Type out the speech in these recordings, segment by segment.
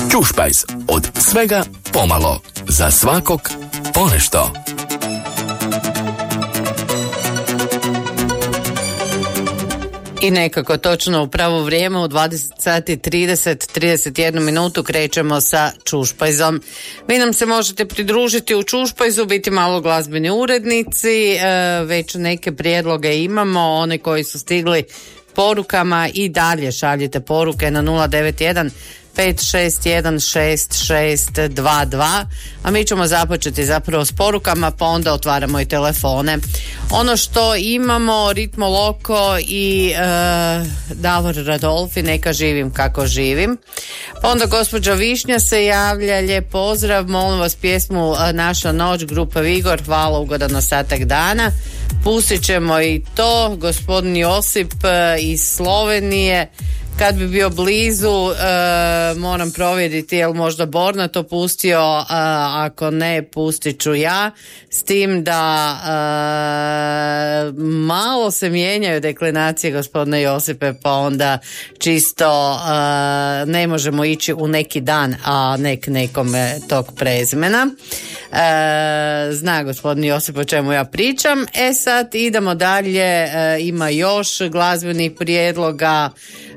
Čušpajz, od svega pomalo, za svakog ponešto. I nekako točno u pravo vrijeme u 20 sati 31 minutu krećemo sa Čušpajzom. Vi nam se možete pridružiti u Čušpajzu, biti malo glazbeni urednici, već neke prijedloge imamo, one koji su stigli porukama i dalje šaljite poruke na 091 5616622, a mi ćemo započeti zapravo s porukama, pa onda otvaramo i telefone. Ono što imamo, Ritmo Loko i Davor Radolfi, Neka živim kako živim. Pa onda gospođa Višnja se javlja, lijep pozdrav, molim vas pjesmu Naša noć, grupa Vigor, hvala, ugodan ostatak dana. Pustit ćemo i to, gospodin Josip iz Slovenije, kad bi bio blizu, moram provjeriti je li možda Borna to pustio, ako ne, pustit ću ja, s tim da malo se mijenjaju deklinacije, gospodine Josipe, pa onda čisto ne možemo ići u neki dan, a nekome tog prezimena. Zna gospodin Josip o čemu ja pričam. Sad idemo dalje, ima još glazbenih prijedloga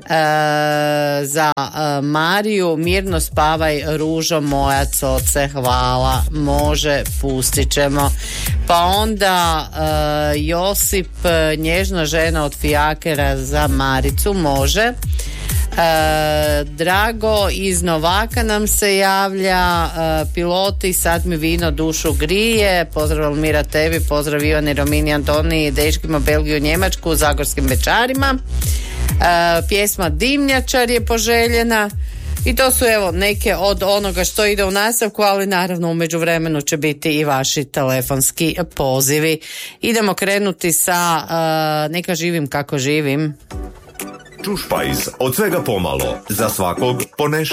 za Mariju, Mirno spavaj ružo moja coce, hvala, može, pustit ćemo. Pa onda Josip, Nježna žena od Fijakera za Maricu, može. Drago iz Novaka nam se javlja, piloti, sad mi vino dušu grije, pozdrav Almira tebi, pozdrav Ivani, Romini, Antoniji, dečkima Belgiju, Njemačku, Zagorskim Bečarima. Pjesma Dimnjačar je poželjena i to su evo neke od onoga što ide u nastavku, ali naravno u međuvremenu će biti i vaši telefonski pozivi. Idemo krenuti sa Neka živim kako živim. Čušpajz, od svega pomalo, za svakog po nešto.